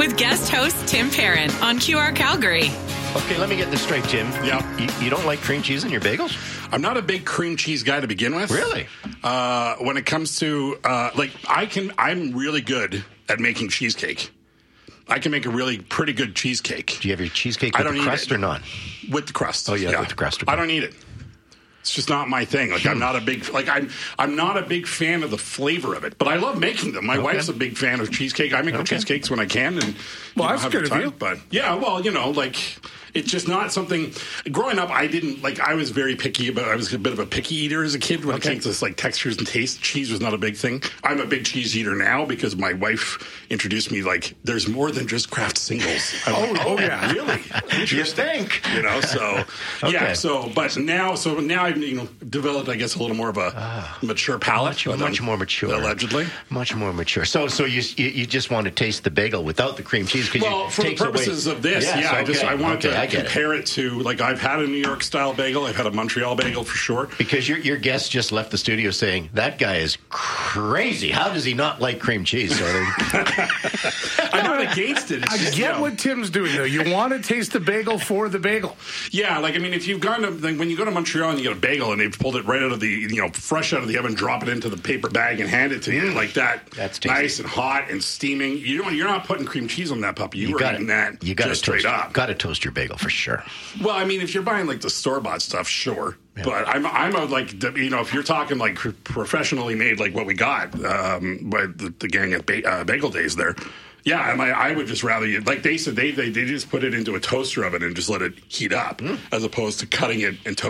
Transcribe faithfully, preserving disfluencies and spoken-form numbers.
with guest host Tim Parent on Q R Calgary. Okay, let me get this straight, Jim. Yeah. You, you don't like cream cheese in your bagels? I'm not a big cream cheese guy to begin with. Really? Uh, when it comes to, uh, like, I can, I'm really good at making cheesecake. I can make a really pretty good cheesecake. Do you have your cheesecake I with don't the eat crust it. or not? With the crust. Oh, yeah, with the crust. I don't eat it. It's just not my thing. Like, I'm not a big, like, I'm I'm not a big fan of the flavor of it, but I love making them. My Okay. wife's a big fan of cheesecake. I make Okay. cheesecakes when I can, and Well, you know, that's have good the of time. you. But yeah, well, you know, like, it's just not something. Growing up, I didn't like. I was very picky about. I was a bit of a picky eater as a kid when Okay. it came to this, like, textures and taste. Cheese was not a big thing. I'm a big cheese eater now because my wife introduced me. Like, there's more than just Kraft singles. I'm Oh, like, oh, yeah. really? You think? You know, so Okay. yeah, so but now, so now I've you know developed, I guess, a little more of a mature palate, Much, but, much um, more mature. allegedly. Much more mature. So so you you, you just want to taste the bagel without the cream cheese? Cause Well, you for the takes away- purposes of this, Yes, yeah, I just okay, I wanted okay, I to get it. compare it. to like I've had a New York style bagel, I've had a Montreal bagel for sure. Because your your guest just left the studio saying that guy is crazy. How does he not like cream cheese? So they- I'm not against it. It's I just, get you know, what Tim's doing, though. You want to taste the bagel for the bagel. Yeah, like I mean, if you've gone to like, when you go to Montreal and you get a bagel and they've pulled it right out of the you know fresh out of the oven, drop it into the paper bag and hand it to you like that, That's tasty. nice and hot and steaming. You don't, you're not putting cream cheese on that puppy. You, you are got eating to that you got just to straight toast, up. Got to toast your bagel for sure. Well, I mean, if you're buying like the store bought stuff, sure. Yeah. But I'm I'm a like the- you know if you're talking like professionally made like what we got um, by the, the gang at ba- uh, Bagel Days there. Yeah, I, mean, I would just rather you like they said they, they they just put it into a toaster oven and just let it heat up as opposed to cutting it and toasting.